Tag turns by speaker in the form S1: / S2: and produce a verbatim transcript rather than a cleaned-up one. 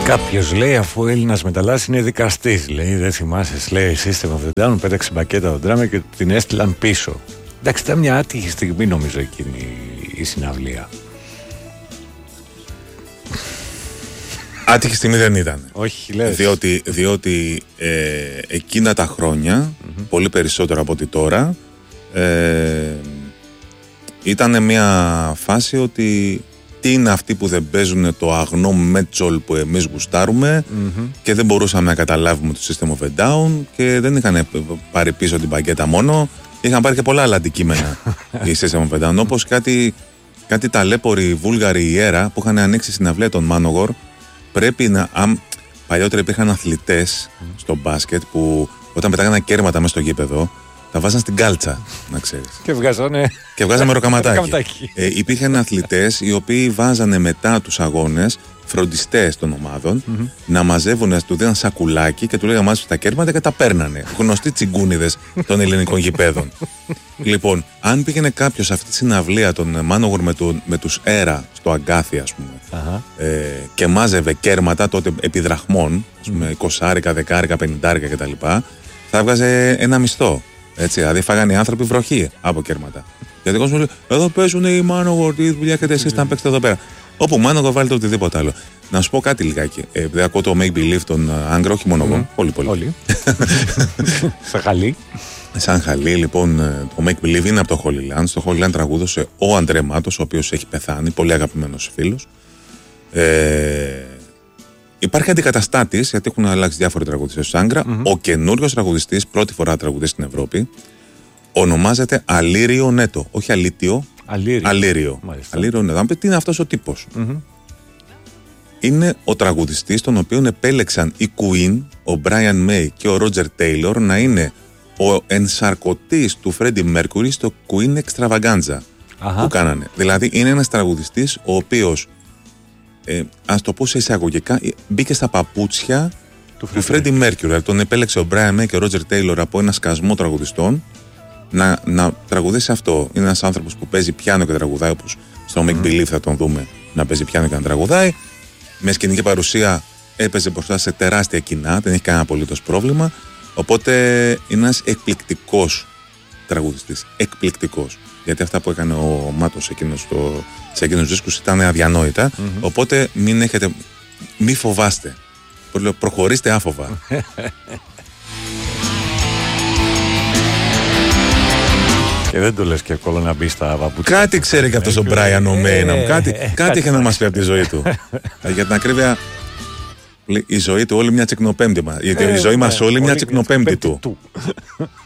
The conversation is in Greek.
S1: Κάποιος λέει, αφού ο Έλληνας μεταλλάς είναι δικαστής, λέει, δεν θυμάσαι, λέει, System of a Down, πέταξε μπακέτα τον ντράμερ και την έστειλαν πίσω. Εντάξει, ήταν μια άτυχη στιγμή, νομίζω, εκείνη η συναυλία.
S2: Άτυχη στιγμή δεν ήταν.
S1: Όχι, λες.
S2: Διότι, διότι ε, εκείνα τα χρόνια, mm-hmm. πολύ περισσότερο από ότι τώρα, ε, ήταν μια φάση ότι τι είναι αυτοί που δεν παίζουν το αγνό μέτσολ που εμείς γουστάρουμε mm-hmm. και δεν μπορούσαμε να καταλάβουμε το System of a Down και δεν είχαν πάρει πίσω την παγκέτα μόνο, είχαν πάρει και πολλά άλλα αντικείμενα η System of a Down, όπως κάτι, κάτι ταλέποροι βούλγαροι ιέρα που είχαν ανοίξει συναυλία των Manowar. Πρέπει να. Αν, παλιότερα υπήρχαν αθλητές mm. στο μπάσκετ που όταν πετάγανε κέρματα μέσα στο γήπεδο, τα βάζαν στην κάλτσα, να ξέρεις.
S1: Και βγάζανε.
S2: Και βγάζαμε ροκαματάκι. ε, υπήρχαν αθλητές οι οποίοι βάζανε μετά τους αγώνες φροντιστές των ομάδων mm-hmm. να μαζεύουν, του δίναν σακουλάκι και του λέγανε μάζεψε τα κέρματα και τα παίρνανε. Γνωστοί τσιγκούνιδες των ελληνικών γηπέδων. Λοιπόν, αν πήγαινε κάποιος σε αυτή τη συναυλία των Manowar με, το, με τους Έρα στο Αγκάθι, ας πούμε, uh-huh. ε, και μάζευε κέρματα τότε επί δραχμών, ας πούμε, εικοσάρικα, δεκάρικα, πενηντάρικα κτλ., θα έβγαζε ένα μισθό. Έτσι, δηλαδή φάγανε οι άνθρωποι βροχή από κέρματα. Γιατί ο κόσμος λέει: εδώ παίζουν οι Manowar, τι δουλειά έχετε εσείς να παίξετε εδώ πέρα. Όπου Manowar βάλετε οτιδήποτε άλλο. Να σου πω κάτι λιγάκι. Ε, δεν ακούω το Make Believe των Άγκρα, όχι μόνο εγώ. Πολύ, πολύ.
S1: Όλοι. Σαν χαλί.
S2: Σαν χαλί, λοιπόν, το Make Believe είναι από το Holy Land. Στο Holy Land τραγούδωσε ο Αντρέ Μάτος, ο οποίος έχει πεθάνει, πολύ αγαπημένος φίλος. Ε, υπάρχει αντικαταστάτης, γιατί έχουν αλλάξει διάφοροι τραγουδιστές στους Άγκρα. Mm-hmm. Ο καινούριος τραγουδιστής, πρώτη φορά τραγουδιστής στην Ευρώπη, ονομάζεται Αλίριο Νέτο. Όχι Αλίτιο.
S1: Αλίριο.
S2: Αλίριο. Αλίριο Νέτο. Αν πει τι είναι αυτός ο τύπος. Mm-hmm. Είναι ο τραγουδιστής τον οποίο επέλεξαν οι Queen, ο Brian May και ο Roger Taylor, να είναι ο ενσαρκωτής του Freddie Mercury στο Queen Extravaganza Αχα. που κάνανε. Δηλαδή είναι ένας τραγουδιστής ο οποίος, ε, ας το πω σε εισαγωγικά, μπήκε στα παπούτσια του, του Freddie Mercury. Δηλαδή τον επέλεξε ο Brian May και ο Roger Taylor από ένα σκασμό τραγουδιστών να, να τραγουδήσει αυτό. Είναι ένας άνθρωπος που παίζει πιάνο και τραγουδάει, όπως στο Make Believe θα τον δούμε να παίζει πιάνο και να τραγουδάει. Με σκηνική παρουσία έπαιζε μπροστά σε τεράστια κοινά, δεν έχει κανένα απολύτως πρόβλημα. Οπότε είναι ένας εκπληκτικός τραγουδιστής. Εκπληκτικός. Γιατί αυτά που έκανε ο Μάτος εκείνος το, σε εκείνους τους δίσκους ήταν αδιανόητα. Mm-hmm. Οπότε μην έχετε, μη φοβάστε. Προχωρήστε άφοβα.
S1: Και δεν το λες και εύκολο να μπει στα παπούτσια.
S2: Κάτι ξέρει και αυτός ο Μπράιαν ο Μέιναμ. Κάτι, κάτι είχε να μας πει από τη ζωή του. Για την ακρίβεια, η ζωή του όλη μια τσικνοπέμπτη. Γιατί η ζωή μας όλη μια τσικνοπέμπτη του.